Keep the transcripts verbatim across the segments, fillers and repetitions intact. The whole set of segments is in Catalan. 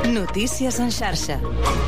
Notícies en xarxa.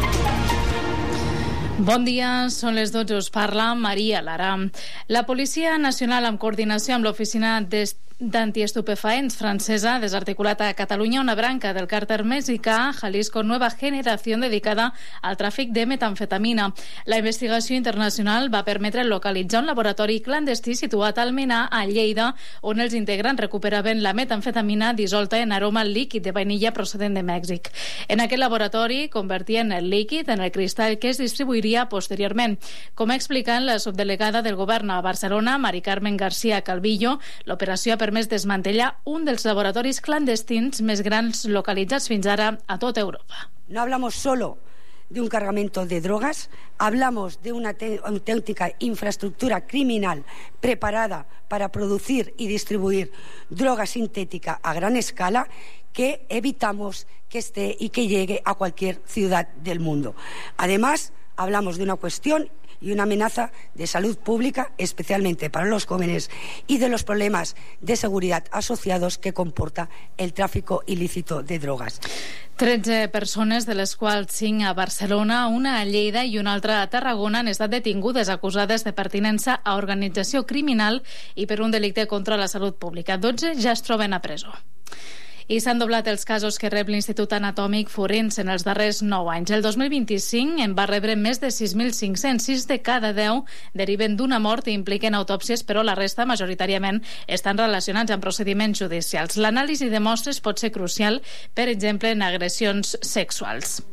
Bon dia, són les dotze, us parla Maria Lara. La Policia Nacional, en coordinació amb l'Oficina d'Antiestupefaents francesa, ha desarticulat a Catalunya una branca del càrtel mexicà Jalisco Nueva Generación dedicada al tràfic de metamfetamina. La investigació internacional va permetre localitzar un laboratori clandestí situat al Menar, a Lleida, on els integrants recuperaven la metamfetamina dissolta en aroma líquid de vainilla procedent de Mèxic. En aquest laboratori convertien el líquid en el cristall que es distribuiria posteriorment. Com ha explicat la subdelegada del govern a Barcelona, Mari Carmen García Calvillo, l'operació ha permès desmantellar un dels laboratoris clandestins més grans localitzats fins ara a tota Europa. No hablamos solo de un cargamento de drogas, hablamos de una auténtica infraestructura criminal preparada para producir y distribuir droga sintética a gran escala que evitamos que esté y que llegue a cualquier ciudad del mundo. Además, hablamos de una cuestión y una amenaza de salud pública, especialmente para los jóvenes, y de los problemas de seguridad asociados que comporta el tráfico ilícito de drogas. tretze persones, de les quals cinc a Barcelona, una a Lleida i una altra a Tarragona, han estat detingudes acusades de pertinença a organització criminal i per un delicte contra la salut pública. dotze ja es troben a presó. I s'han doblat els casos que rep l'Institut Anatòmic Forense en els darrers nou anys. El dos mil vint-i-cinc en va rebre més de sis mil cinc-cents. sis de cada deu deriven d'una mort i impliquen autòpsies, però la resta majoritàriament estan relacionats amb procediments judicials. L'anàlisi de mostres pot ser crucial, per exemple, en agressions sexuals.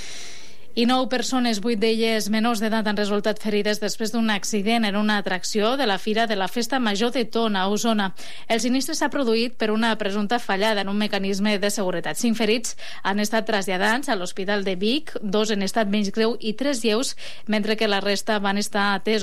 I nou persones, vuit d'elles menors d'edat, han resultat ferides després d'un accident en una atracció de la Fira de la Festa Major de Tona, a Osona. El sinistre s'ha produït per una presumpta fallada en un mecanisme de seguretat. Cinc ferits han estat traslladats a l'Hospital de Vic, dos en estat menys greu i tres lleus, mentre que la resta van estar atesos